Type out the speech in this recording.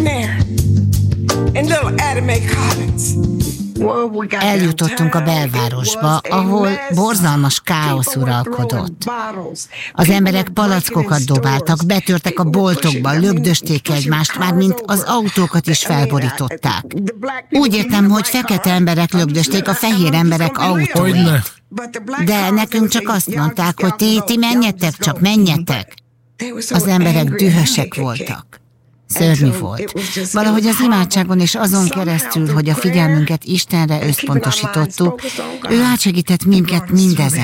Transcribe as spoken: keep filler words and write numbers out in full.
Eljutottunk a belvárosba, ahol borzalmas káosz uralkodott. Az emberek palackokat dobáltak, betörtek a boltokba, lögdösték egymást, mármint az autókat is felborították. Úgy értem, hogy fekete emberek lögdösték a fehér emberek autóit. De nekünk csak azt mondták, hogy ti, ti menjetek, csak menjetek. Az emberek dühösek voltak. Szörnyű volt. Valahogy az imádságon és azon keresztül, hogy a figyelmünket Istenre összpontosítottuk, ő átsegített minket mindezen.